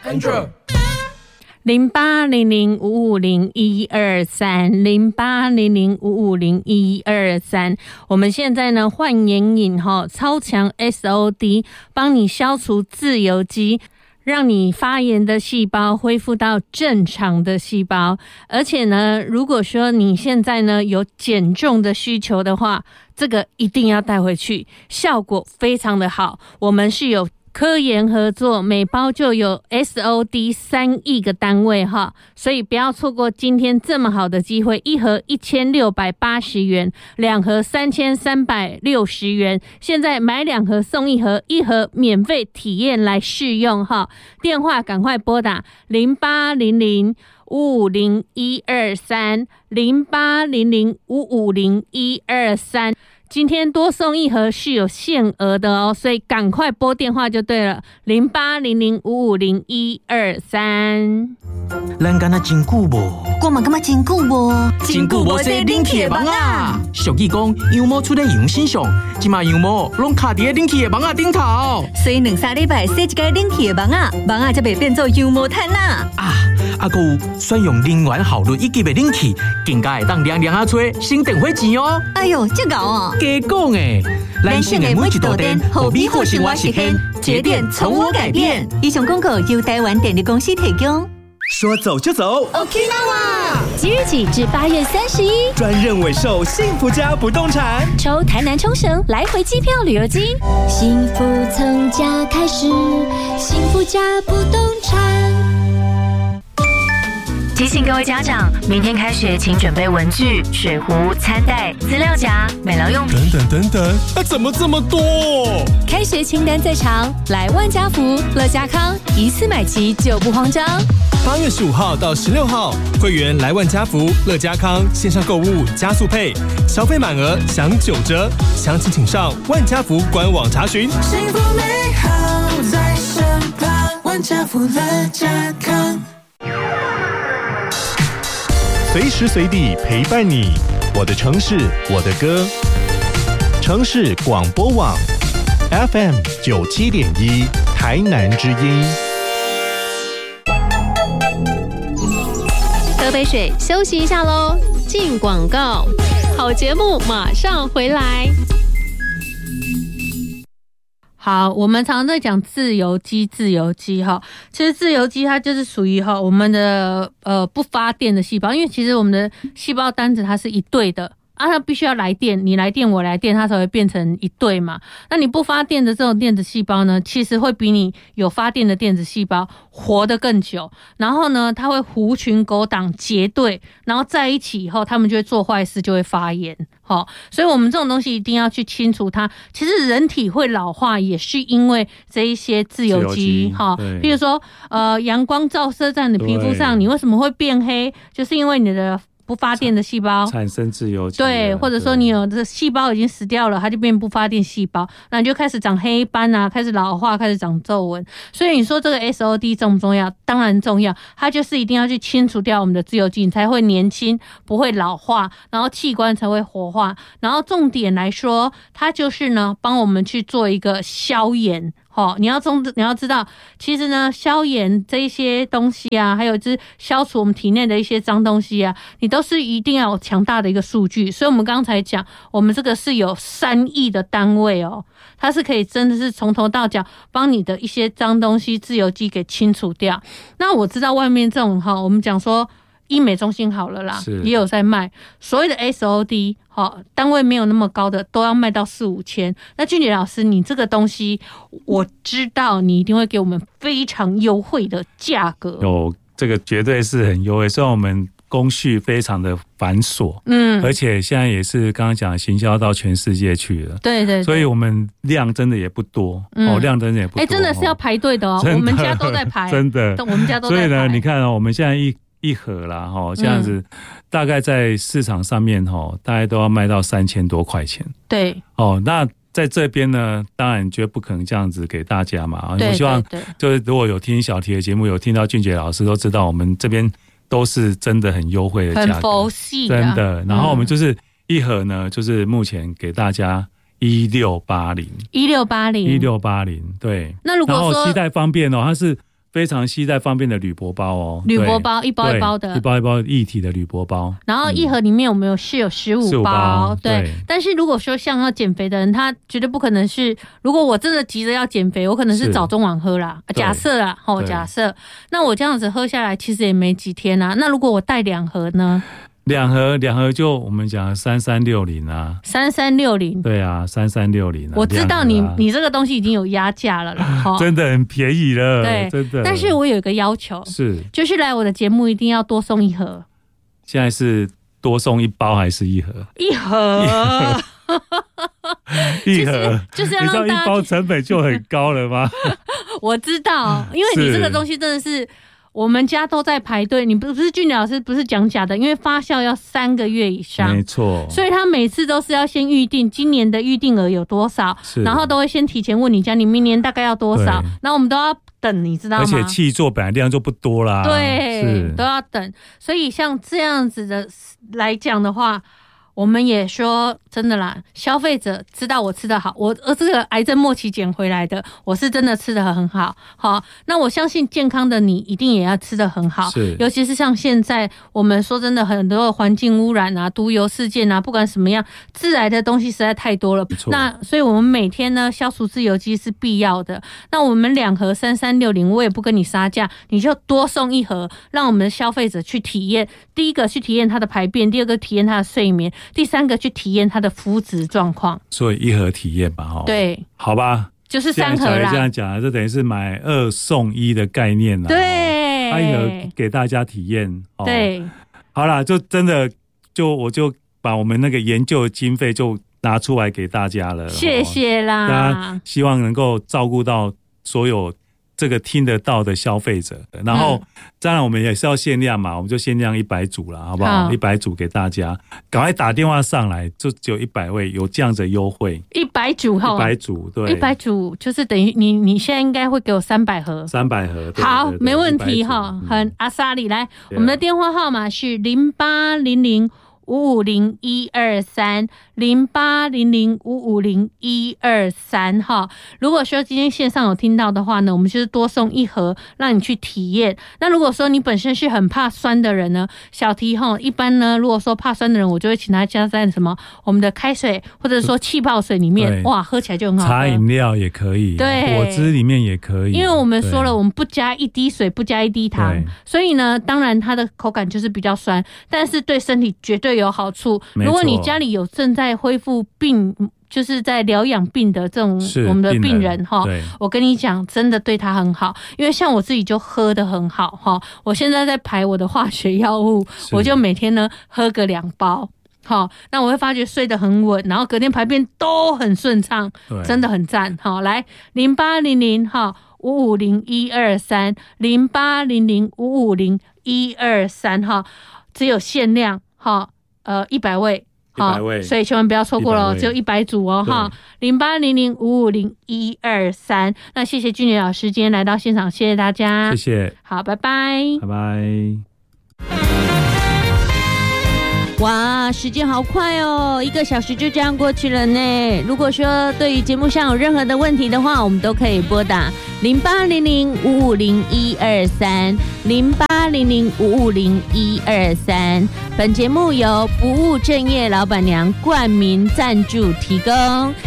Andrew。 0800550123，0800550123，我们现在呢焕眼影超强 SOD 帮你消除自由基，让你发炎的细胞恢复到正常的细胞。而且呢，如果说你现在呢有减重的需求的话，这个一定要带回去，效果非常的好。我们是有科研合作，每包就有 SOD 3亿个单位哈，所以不要错过今天这么好的机会，一盒1680元，2盒3360元，现在买2盒送1盒，1盒免费体验来试用哈。电话赶快拨打0800550123，0800550123。今天多送1盒是有限额的哦，所以赶快拨电话就对了，0800550123。 咱敢若真久无， 我嘛感觉真久无， 真久无洗冷气的房啊！俗语讲，羊毛出在羊身上，即马羊毛拢卡伫冷气的房啊顶头， 所以2-3礼拜洗一个冷气的房啊才袂变做羊毛毯啦。 还有选用能源效率一级的冷气，更加会当凉凉啊吹，省电费钱哦。 哎呦，这牛哦！ 加讲诶，咱省的每一度电，好美好生活实现，节电从我改变。 以上广告由台湾电力公司提供。 说走就走 ，Okinawa。即日起至8月31， 专任委售幸福家不动产， 抽台南冲绳来回机票旅游金。幸福从家开始，幸福家不动产。提醒各位家长，明天开学请准备文具、水壶、餐袋、资料夹、美劳用品等等，怎么这么多？ 开学清单在长，来万家福、乐家康，一次买齐就不慌张。 8月15号到16号，会员来万家福、乐家康线上购物加速配，消费满额享9折，详情请上万家福官网查询。 幸福美好在身旁，万家福乐家康。 随时随地陪伴你，我的城市，我的歌。城市广播网 FM 97.1，台南之音。 喝杯水，休息一下喽。进广告，好节目马上回来。 好，我们常常在讲自由基哈，其实自由基它就是属于我们的不发电的细胞，因为其实我们的细胞单子它是一对的它必须要来电，你来电我来电，它才会变成一对嘛。那你不发电的这种电子细胞呢，其实会比你有发电的电子细胞活得更久，然后呢它会狐群狗党结对，然后在一起以后他们就会做坏事，就会发炎。所以我们这种东西一定要去清除它。其实人体会老化也是因为这一些自由基比如说阳光照射在你的皮肤上，你为什么会变黑，就是因为你的不发电的细胞产生自由基， 对，或者说你有的细胞已经死掉了，它就变不发电细胞，那你就开始长黑斑啊，开始老化，开始长皱纹。所以你说这个 SOD 重不重要？当然重要，它就是一定要去清除掉我们的自由基，你才会年轻，不会老化，然后器官才会活化。然后重点来说，它就是呢帮我们去做一个消炎。你要知道，其实呢，消炎这一些东西啊，还有就是消除我们体内的一些脏东西啊，你都是一定要有强大的一个数据。所以我们刚才讲，我们这个是有3亿的单位它是可以真的是从头到脚帮你的一些脏东西、自由基给清除掉。那我知道外面这种我们讲说医美中心好了啦，也有在卖所谓的 SOD。单位没有那么高的都要卖到4-5千。那俊杰老师，你这个东西我知道你一定会给我们非常优惠的价格。 有，这个绝对是很优惠，虽然我们工序非常的繁琐，而且现在也是刚刚讲行销到全世界去了，对，所以我们量真的也不多，量真的也不多， 真的是要排队的我们家都在排， 真的， 我们家都在排。 所以呢，你看我们现在一盒啦这样子，大概在市场上面大概都要卖到3000多块钱。对那在这边呢，当然绝不可能这样子给大家嘛。我希望就是如果有听小题的节目，有听到俊杰老师都知道，我们这边都是真的很优惠的价格，很佛系真的。然后我们就是一盒呢，就是目前给大家1680，对。那如果说然后携带方便它是非常携带方便的铝箔包哦， 铝箔包一包一包的， 一包一包一体的铝箔包。 然后一盒里面我们有15包，对。但是如果说像要减肥的人，他绝对不可能是，如果我真的急着要减肥，我可能是早中晚喝啦，假设啦，假设，那我这样子喝下来其实也没几天啊。那如果我带2盒呢？2 盒就我们讲3360啊 ，3360， 对啊，3360啊。 我知道你这个东西已经有压价了啦， 真的很便宜了，对，真的。 但是我有一个要求，就是来我的节目一定要多送1盒。 现在是多送1包还是1盒 ？1盒。 1盒就是要让大家， 你知道1包成本就很高了吗？ 我知道，因为你这个东西真的是。我们家都在排队，你不是俊老师不是讲假的，因为发酵要3个月以上， 没错， 所以他每次都是要先预定今年的预定额有多少，然后都会先提前问你家你明年大概要多少，然后我们都要等，你知道吗？ 而且契作本来量就不多啦， 对，都要等，所以像这样子的来讲的话。我们也说真的啦，消费者知道我吃得好，我这个癌症末期捡回来的，我是真的吃得很好。好，那我相信健康的你一定也要吃得很好，尤其是像现在我们说真的很多环境污染啊、毒油事件啊，不管什么样，致癌的东西实在太多了。那所以我们每天呢，消除自由基是必要的。那我们2盒3360，我也不跟你杀价，你就多送1盒，让我们的消费者去体验。第一个去体验它的排便，第二个体验它的睡眠。第3个去体验它的肤质状况， 所以1盒体验吧， 对， 好吧， 就是3盒啦。 这样讲，这等于是买2送1的概念啦。 对 ，1盒给大家体验。 对， 好啦，就真的我就把我们那个研究的经费就拿出来给大家了， 谢谢啦。 大家希望能够照顾到所有这个听得到的消费者，然后当然我们也是要限量嘛，我们就限量100组啦，好不好？100组给大家，赶快打电话上来，就只有100位有这样子的优惠。100 组哈 ，100组，对 ，100组就是等于你现在应该会给我300盒 ，300盒， 好，没问题哈，很阿莎里来，我们的电话号码是0800550123 0800550123哈。如果说今天线上有听到的话呢，我们就是多送1盒，让你去体验。那如果说你本身是很怕酸的人呢，小提哈，一般呢，如果说怕酸的人，我就会请他加在什么我们的开水或者说气泡水里面，哇，喝起来就很好喝。 茶饮料也可以， 对， 果汁里面也可以。 因为我们说了，我们不加1滴水，不加1滴糖，所以呢，当然它的口感就是比较酸，但是对身体绝对有好处。如果你家里有正在恢复病，就是在疗养病的这种我们的病人哈，我跟你讲，真的对他很好。因为像我自己就喝得很好哈，我现在在排我的化学药物，我就每天呢喝个2包。好，那我会发觉睡得很稳，然后隔天排便都很顺畅，真的很赞。好，来0800哈550123 0800550123哈，只有限量哈，100位。好，所以千万不要错过了，只有100组哦哈，0800550123。那谢谢俊杰老师今天来到现场，谢谢大家， 谢谢， 好，拜拜， 拜拜。 哇，时间好快哦，1个小时就这样过去了呢。如果说对于节目上有任何的问题的话，我们都可以拨打0800550123 0800550123。本节目由不务正业老板娘冠名赞助提供。